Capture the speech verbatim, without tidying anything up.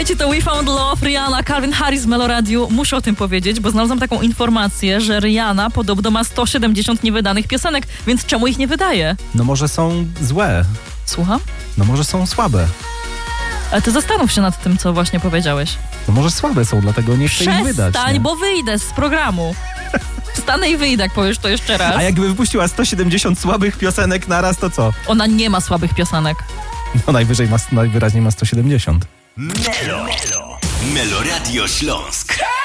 Słuchajcie, to We Found Love, Rihanna, Calvin Harris w Meloradiu. Muszę o tym powiedzieć, bo znalazłam taką informację, że Rihanna podobno ma sto siedemdziesiąt niewydanych piosenek, więc czemu ich nie wydaje? No może są złe. Słucham? No może są słabe. Ale ty zastanów się nad tym, co właśnie powiedziałeś. No może słabe są, dlatego nie chcę ich wydać. Przestań, nie? bo wyjdę z programu. Wstanę i wyjdę, jak powiesz to jeszcze raz. A jakby wypuściła sto siedemdziesiąt słabych piosenek naraz, to co? Ona nie ma słabych piosenek. No najwyżej ma, najwyraźniej ma sto siedemdziesiąt. Melo. Melo. Melo Radio Śląsk.